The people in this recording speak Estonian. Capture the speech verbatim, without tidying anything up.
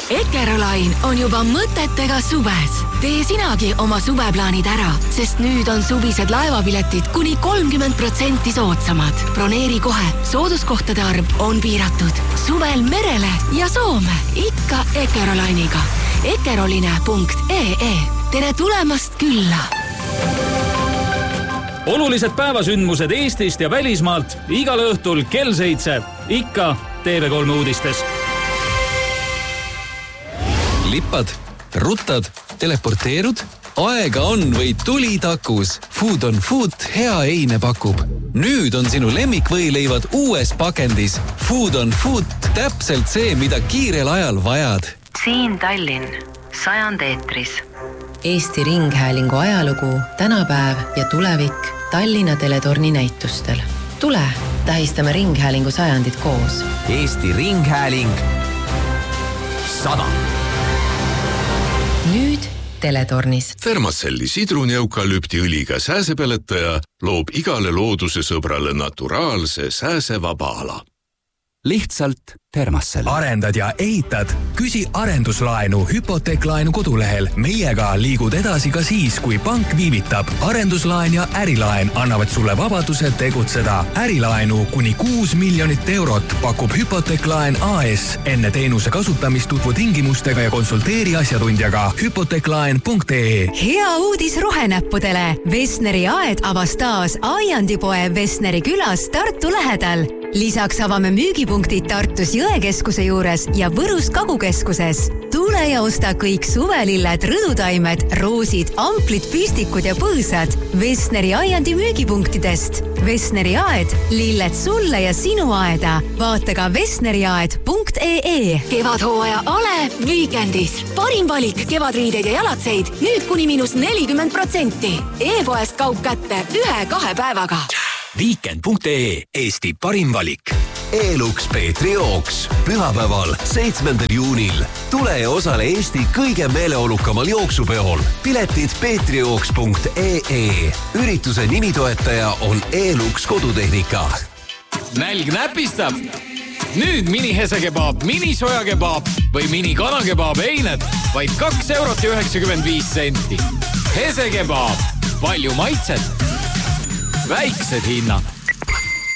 Ekerolain on juba mõtetega suves. Tee sinagi oma suveplaanid ära, sest nüüd on suvised laevapiletid kuni kolmkümmend protsenti soodsamad. Broneeri kohe, sooduskohtade arv on piiratud. Suvel merele ja Soome, ikka Ekerolainiga. ekeroline punkt ee. Tere tulemast külla! Olulised päevasündmused Eestist ja välismaalt igal õhtul kell seitse, ikka T V kolm uudistes. Lippad, ruttad, teleporteerud? Aega on või tuli takus. Food on Food hea eine pakub. Nüüd on sinu lemmikvõileivad uues pakendis. Food on Food täpselt see, mida kiirel ajal vajad. Siin Tallinn, sajand eetris. Eesti Ringhäälingu ajalugu, tänapäev ja tulevik Tallinna teletorni näitustel. Tule, tähistame Ringhäälingu sajandit koos. Eesti Ringhääling sada. Nüüd teletornis. Thermacelli sidruneukalüptiõliga sääsepeletaja loob igale looduse sõbrale naturaalse sääsevaba ala. Lihtsalt Thermacell. Arendad ja ehitad? Küsi arenduslaenu hüpoteeklaenu kodulehel. Meiega liigud edasi ka siis, kui pank viivitab. Arenduslaen ja ärilaen annavad sulle vabaduse tegutseda. Ärilaenu kuni kuus miljonit eurot pakub hüpoteeklaen A S. Enne teenuse kasutamist tutvu tingimustega ja konsulteeri asjatundjaga hüpoteeklaen punkt ee. Hea uudis rohenäppudele. Vesneri aed avas taas Aiandipoe Vesneri külas Tartu lähedal. Lisaks avame müügipunktid Tartus Jõekeskuse juures ja Võrus Kagukeskuses. Tule ja osta kõik suvelilled, rõdutaimed, roosid, amplid, püstikud ja põõsad Vesneri Aiandi müügipunktidest. Vesneri aed, lilled sulle ja sinu aeda. Vaata ka vesneriaed punkt ee. Kevadhooaja Ale Weekendis. Parim valik kevadriideid ja jalatseid nüüd kuni miinus nelikümmend protsenti. E-poest kaup kätte ühe-kahe päevaga. Weekend punkt ee. Eesti parim valik. E-Lux Peetri jooks. Pühapäeval, seitsmendal juunil. Tule ja osale Eesti kõige meeleolukamal jooksupeol. Piletid peetrijooks punkt ee. Ürituse nimitoetaja on E-Lux kodutehnika. Nälg näpistab. Nüüd mini hesekebab, mini sojakebab või mini kanakebab eined vaid kaks eurot ja üheksakümmend viis senti. Hesekebab. Palju maitset. Väiksed hinnad.